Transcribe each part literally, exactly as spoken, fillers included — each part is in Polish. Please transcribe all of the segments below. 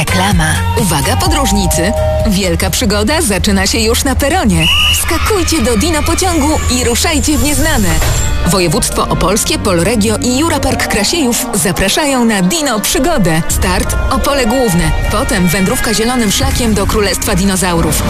Reklama. Uwaga podróżnicy! Wielka przygoda zaczyna się już na peronie. Skakujcie do Dino pociągu i ruszajcie w nieznane. Województwo opolskie, Polregio i Jura Park Krasiejów zapraszają na Dino Przygodę. Start Opole Główne. Potem wędrówka zielonym szlakiem do Królestwa Dinozaurów.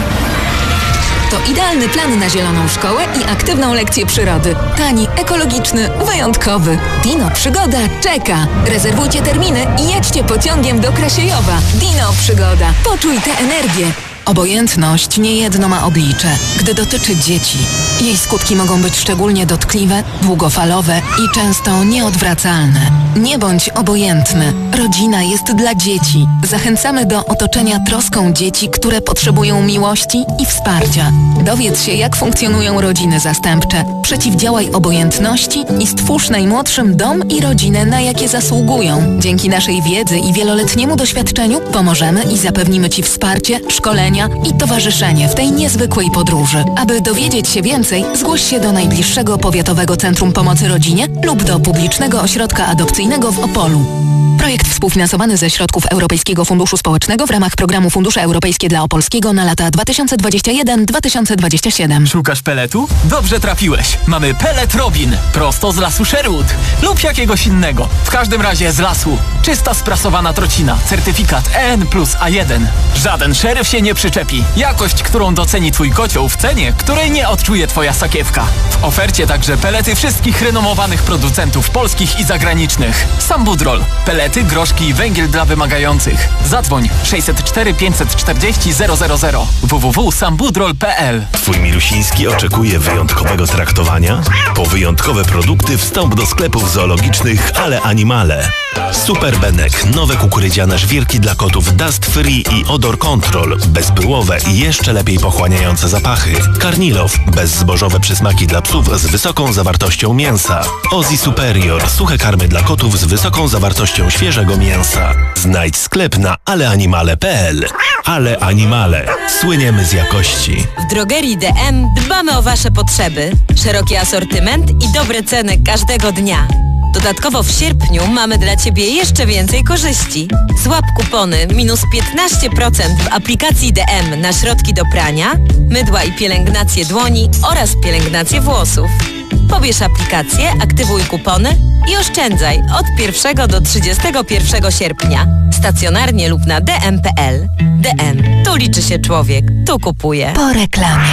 To idealny plan na zieloną szkołę i aktywną lekcję przyrody. Tani, ekologiczny, wyjątkowy. Dino Przygoda czeka. Rezerwujcie terminy i jedźcie pociągiem do Krasiejowa. Dino Przygoda. Poczuj tę energię. Obojętność niejedno ma oblicze, gdy dotyczy dzieci. Jej skutki mogą być szczególnie dotkliwe, długofalowe i często nieodwracalne. Nie bądź obojętny. Rodzina jest dla dzieci. Zachęcamy do otoczenia troską dzieci, które potrzebują miłości i wsparcia. Dowiedz się, jak funkcjonują rodziny zastępcze. Przeciwdziałaj obojętności i stwórz najmłodszym dom i rodzinę, na jakie zasługują. Dzięki naszej wiedzy i wieloletniemu doświadczeniu pomożemy i zapewnimy Ci wsparcie, szkolenie i towarzyszenie w tej niezwykłej podróży. Aby dowiedzieć się więcej, zgłoś się do najbliższego Powiatowego Centrum Pomocy Rodzinie lub do publicznego ośrodka adopcyjnego w Opolu. Projekt współfinansowany ze środków Europejskiego Funduszu Społecznego w ramach programu Fundusze Europejskie dla Opolskiego na lata dwa tysiące dwudziesty pierwszy do dwa tysiące dwudziestego siódmego. Szukasz peletu? Dobrze trafiłeś. Mamy pelet Robin, prosto z lasu Sherwood lub jakiegoś innego. W każdym razie z lasu. Czysta sprasowana trocina, certyfikat E N plus A jeden. Żaden szeryf się nie przyczepi. Jakość, którą doceni Twój kocioł w cenie, której nie odczuje Twoja sakiewka. W ofercie także pelety wszystkich renomowanych producentów polskich i zagranicznych. Sambudrol, pelety, groszki i węgiel dla wymagających. Zadzwoń sześćset cztery pięćset czterdzieści zero zero zero w w w kropka sambudrol kropka p l. Twój milusiński oczekuje wyjątkowego traktowania? Po wyjątkowe produkty wstąp do sklepów zoologicznych Ale Animale. Super Benek, nowe kukurydziane żwirki dla kotów Dust Free i Odor Control, bezpyłowe i jeszcze lepiej pochłaniające zapachy. Karnilow, bezzbożowe przysmaki dla psów z wysoką zawartością mięsa. Ozzy Superior, suche karmy dla kotów z wysoką zawartością świeżego mięsa. Znajdź sklep na aleanimale kropka p l. Ale Animale. Słyniemy z jakości. W drogerii D M dbamy o Wasze potrzeby. Szeroki asortyment i dobre ceny każdego dnia. Dodatkowo w sierpniu mamy dla Ciebie jeszcze więcej korzyści. Złap kupony minus piętnaście procent w aplikacji D M na środki do prania, mydła i pielęgnację dłoni oraz pielęgnację włosów. Pobierz aplikację, aktywuj kupony i oszczędzaj od pierwszego do trzydziestego pierwszego sierpnia. Stacjonarnie lub na d m kropka p l. D M. Tu liczy się człowiek. Tu kupuje. Po reklamie.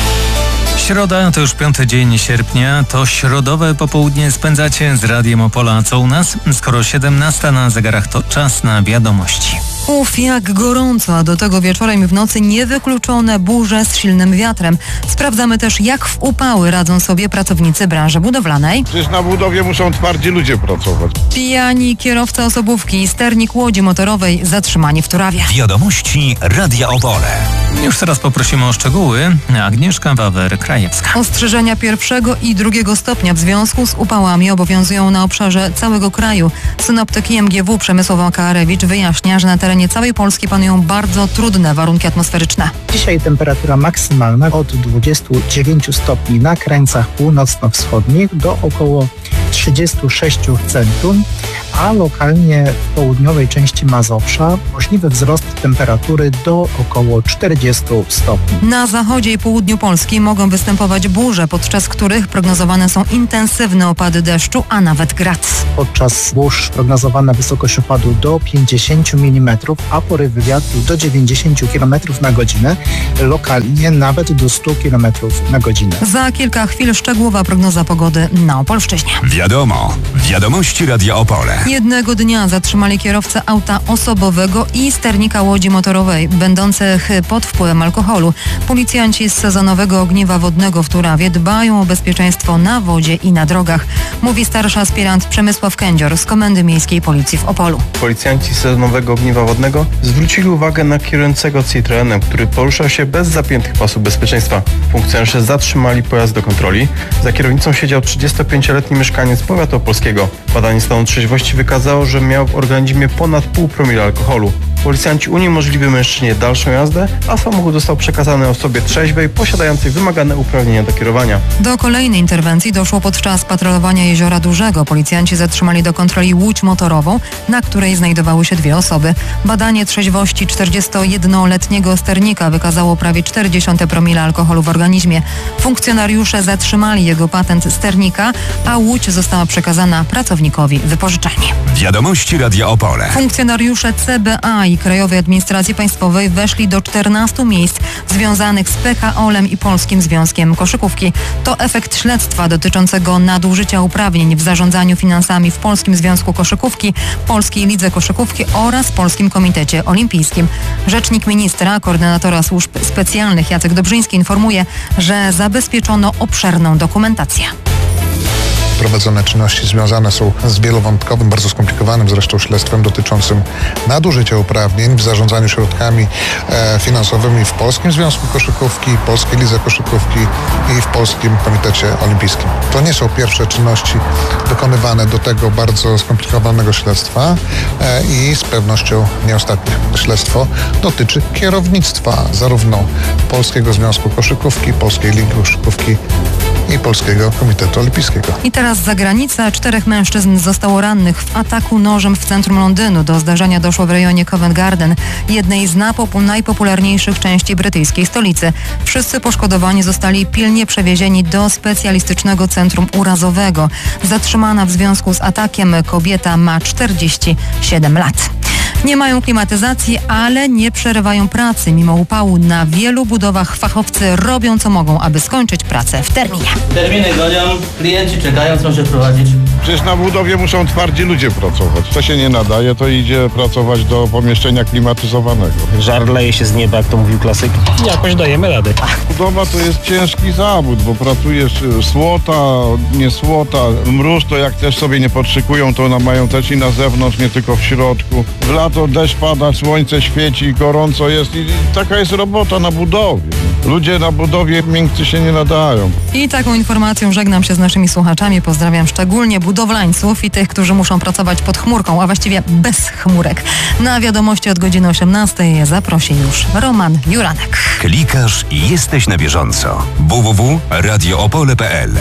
Środa to już piąty dzień sierpnia, to środowe popołudnie spędzacie z Radiem Opola. A co u nas? Skoro siedemnasta na zegarach, to czas na wiadomości. Uf, jak gorąco, a do tego wieczorem i w nocy niewykluczone burze z silnym wiatrem. Sprawdzamy też, jak w upały radzą sobie pracownicy branży budowlanej. Przecież na budowie muszą twardzi ludzie pracować. Pijani kierowca osobówki i sternik łodzi motorowej zatrzymani w Turawie. Wiadomości Radia Opole. Już teraz poprosimy o szczegóły. Agnieszka Wawer-Krajewska. Ostrzeżenia pierwszego i drugiego stopnia w związku z upałami obowiązują na obszarze całego kraju. Synoptyk I M G W Przemysław Makarewicz wyjaśnia, że na terenie całej Polski panują bardzo trudne warunki atmosferyczne. Dzisiaj temperatura maksymalna od dwudziestu dziewięciu stopni na krańcach północno-wschodnich do około trzydziestu sześciu w centrum, a lokalnie w południowej części Mazowsza możliwy wzrost temperatury do około czterdziestu stopni. Na zachodzie i południu Polski mogą występować burze, podczas których prognozowane są intensywne opady deszczu, a nawet grad. Podczas burz prognozowana wysokość opadu do pięćdziesięciu milimetrów, a porywy wiatru do dziewięćdziesięciu kilometrów na godzinę, lokalnie nawet do stu kilometrów na godzinę. Za kilka chwil szczegółowa prognoza pogody na Opolszczyźnie. Wiadomo, wiadomości Radia Opole. Jednego dnia zatrzymali kierowcę auta osobowego i sternika łodzi motorowej, będących pod wpływem alkoholu. Policjanci z sezonowego ogniwa wodnego w Turawie dbają o bezpieczeństwo na wodzie i na drogach, mówi starszy aspirant Przemysław Kędzior z Komendy Miejskiej Policji w Opolu. Policjanci z sezonowego ogniwa wodnego zwrócili uwagę na kierującego Citroenem, który poruszał się bez zapiętych pasów bezpieczeństwa. Funkcjonariusze zatrzymali pojazd do kontroli. Za kierownicą siedział trzydziestopięcioletni mieszkaniec powiatu opolskiego. Badanie stanu trzeźwości wykazało, że miał w organizmie ponad pół promila alkoholu. Policjanci uniemożliwili mężczyźnie dalszą jazdę, a samochód został przekazany osobie trzeźwej, posiadającej wymagane uprawnienia do kierowania. Do kolejnej interwencji doszło podczas patrolowania Jeziora Dużego. Policjanci zatrzymali do kontroli łódź motorową, na której znajdowały się dwie osoby. Badanie trzeźwości czterdziestojednoletniego sternika wykazało prawie czterdzieści promila alkoholu w organizmie. Funkcjonariusze zatrzymali jego patent sternika, a łódź została przekazana pracownikowi wypożyczalni. Wiadomości Radia Opole. Funkcjonariusze C B A i Krajowej Administracji Państwowej weszli do czternastu miejsc związanych z P K O L-em i Polskim Związkiem Koszykówki. To efekt śledztwa dotyczącego nadużycia uprawnień w zarządzaniu finansami w Polskim Związku Koszykówki, Polskiej Lidze Koszykówki oraz Polskim Komitecie Olimpijskim. Rzecznik ministra, koordynatora służb specjalnych Jacek Dobrzyński informuje, że zabezpieczono obszerną dokumentację. Prowadzone czynności związane są z wielowątkowym, bardzo skomplikowanym zresztą śledztwem dotyczącym nadużycia uprawnień w zarządzaniu środkami e, finansowymi w Polskim Związku Koszykówki, Polskiej Lidze Koszykówki i w Polskim Komitecie Olimpijskim. To nie są pierwsze czynności dokonywane do tego bardzo skomplikowanego śledztwa e, i z pewnością nie ostatnie. Śledztwo dotyczy kierownictwa zarówno Polskiego Związku Koszykówki, Polskiej Ligi Koszykówki i Polskiego Komitetu Olimpijskiego. I teraz zagranica. Czterech mężczyzn zostało rannych w ataku nożem w centrum Londynu. Do zdarzenia doszło w rejonie Covent Garden, jednej z najpopularniejszych części brytyjskiej stolicy. Wszyscy poszkodowani zostali pilnie przewiezieni do specjalistycznego centrum urazowego. Zatrzymana w związku z atakiem kobieta ma czterdzieści siedem lat. Nie mają klimatyzacji, ale nie przerywają pracy. Mimo upału na wielu budowach fachowcy robią co mogą, aby skończyć pracę w terminie. Terminy gonią, klienci czekają, co się prowadzić. Przecież na budowie muszą twardzi ludzie pracować. To się nie nadaje, to idzie pracować do pomieszczenia klimatyzowanego. Żar leje się z nieba, jak to mówił klasyk. Jakoś dajemy radę. Budowa to jest ciężki zawód, bo pracujesz słota, nie słota. Mróz to jak też sobie nie podszykują, to mają też i na zewnątrz, nie tylko w środku. W lato deszcz pada, słońce świeci, gorąco jest i taka jest robota na budowie. Ludzie na budowie miękcy się nie nadają. I taką informacją żegnam się z naszymi słuchaczami. Pozdrawiam szczególnie budowlańców i tych, którzy muszą pracować pod chmurką, a właściwie bez chmurek. Na wiadomości od godziny osiemnastej zaprosi już Roman Juranek. Klikasz i jesteś na bieżąco. w w w kropka radio opole kropka p l.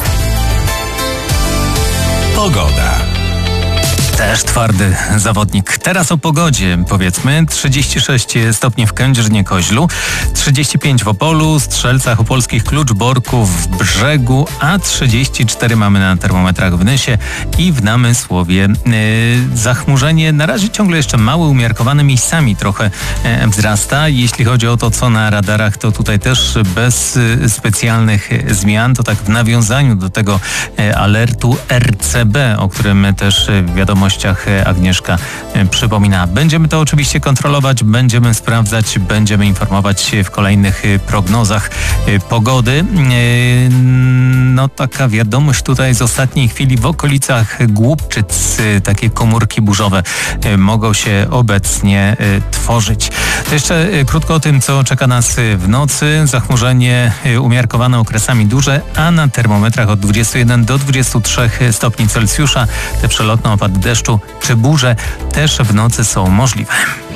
Pogoda. Też twardy zawodnik. Teraz o pogodzie, powiedzmy. trzydzieści sześć stopni w Kędzierzynie-Koźlu, trzydzieści pięć w Opolu, Strzelcach Opolskich, Kluczborku, w Brzegu, a trzydzieści cztery mamy na termometrach w Nysie i w Namysłowie. Yy, zachmurzenie na razie ciągle jeszcze małe, umiarkowane, miejscami trochę yy, wzrasta. Jeśli chodzi o to, co na radarach, to tutaj też bez yy, specjalnych yy, zmian. To tak w nawiązaniu do tego yy, alertu R C B, o którym też yy, wiadomo Agnieszka przypomina. Będziemy to oczywiście kontrolować, będziemy sprawdzać, będziemy informować w kolejnych prognozach pogody. No taka wiadomość tutaj z ostatniej chwili w okolicach Głubczyc, takie komórki burzowe mogą się obecnie tworzyć. To jeszcze krótko o tym, co czeka nas w nocy. Zachmurzenie umiarkowane okresami duże, a na termometrach od dwudziestu jeden do dwudziestu trzech stopni Celsjusza. Te przelotne opady deszczu czy burze też w nocy są możliwe.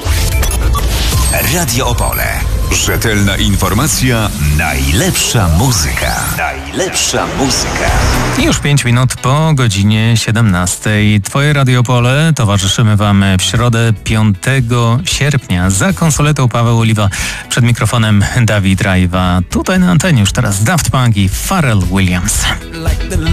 Radio Opole. Rzetelna informacja, najlepsza muzyka. Najlepsza muzyka. I już pięć minut po godzinie siedemnastej. Twoje Radio Opole towarzyszymy Wam w środę piątego sierpnia. Za konsoletą Paweł Oliwa, przed mikrofonem Dawid Rajwa. Tutaj na antenie już teraz Daft Punk i Pharrell Williams.